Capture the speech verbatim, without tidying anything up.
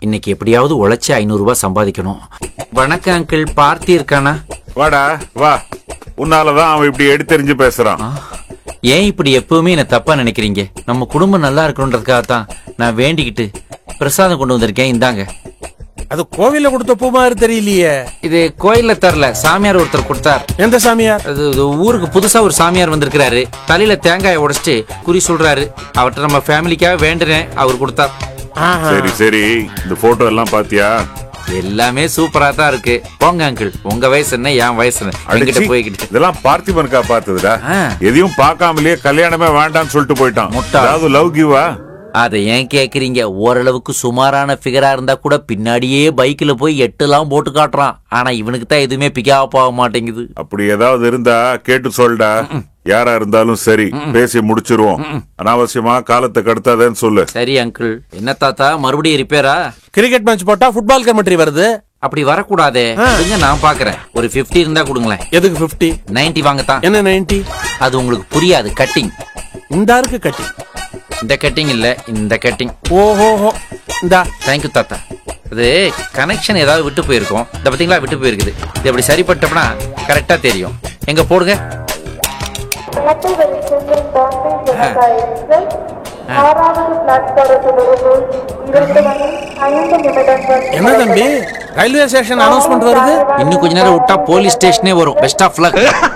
இன்னைக்கு எப்படியாவது உழைச்சி ஐநூறு ரூபாய் சம்பாதிக்கணும். வணக்கம் அங்கிள், பார்த்தி இருக்கானா? வாடா வா, உன்னாலதான் அவன் இப்படி எடுத்தெறிஞ்சு பேசுறான். ஏன் இப்படி எப்பவுமே என்ன தப்பா நினைக்கிறீங்க? நம்ம குடும்பம் நல்லா இருக்கணுன்றதுக்காகத்தான் நான் வேண்டிக்கிட்டு பிரசாதம் கொண்டு வந்திருக்கேன். இந்தாங்க. அது கோவில்ல கொடுத்த பூ மாதிரி தெரியலையே. இது கோயில்ல தரல, சாமியார் ஒருத்தர் கொடுத்தார். எந்த சாமியார்? அது ஊருக்கு புதுசா ஒரு சாமியார் வந்திருக்கிறாரு. தலையில தேங்காயை உடைச்சிட்டு குறி சொல்றாரு. அவர்கிட்ட நம்ம ஃபேமிலிக்காக வேண்டுறேன், அவர் கொடுத்தார். சரி சரி, இந்த போட்டோ எல்லாம் பாத்தியா? எல்லாமே சூப்பரா தான் இருக்கு. போங்க அங்கிள், உங்க வயசு என்ன என் வயசு என்ன போய்கிட்டு. இதெல்லாம் பார்த்திபனுக்கா பார்த்ததுடா. எதையும் பார்க்காமலேயே கல்யாணமே வேண்டாம்னு சொல்லிட்டு போயிட்டான். அதாவது லவ் கிவா? அதை ஏன் கேக்குறீங்க? ஓரளவுக்கு சுமாரான பிகரா இருந்தா கூட பின்னாடியே பைக்ல போய் எட்டுலாம் போட்டு காட்டுறான். ஆனா இவனுக்கு தான் எதுவுமே பிக்கப் ஆக மாட்டேங்குது. அப்படி ஏதாவது இருந்தா கேட்டு சொல்டா. யாரா இருந்தாலும் சரி, பேசி முடிச்சிருவோம். அனாவசியமா காலத்தை கடத்தாதேன்னு சொல்லு. சரி அங்கிள். என்ன தாத்தா, மறுபடியும் ரிப்பேரா? கிரிக்கெட் மேட்ச் போட்டா ஃபுட்பால் கமெண்ட்ரி வருது. அப்படி வரக்கூடாதே. நான் பாக்குறேன். ஒரு பிப்டி இருந்தா கொடுங்களேன். எதுக்கு பிப்டி? நைன்டி வாங்கத்தான். என்ன நைன்டி? அது உங்களுக்கு புரியாது. கட்டிங். இந்த இருக்கு கட்டிங். இந்த கட்டிங் இல்ல, இந்த கட்டிங். ஓஹோ, இந்தா. தேங்க்யூ தாத்தா. அது கனெக்ஷன் ஏதாவது விட்டு போயிருக்கும். இந்த பாத்தீங்களா, விட்டு போயிருக்குது. இது அப்படி சரிப்பட்டோம்னா கரெக்டா தெரியும். எங்க போடுங்க. என்ன தம்பி, ரயில்வே ஸ்டேஷன் அனௌன்ஸ்மெண்ட் வருது? இன்னும் கொஞ்ச நேரம் விட்டா போலீஸ் ஸ்டேஷனே வரும். Best of luck.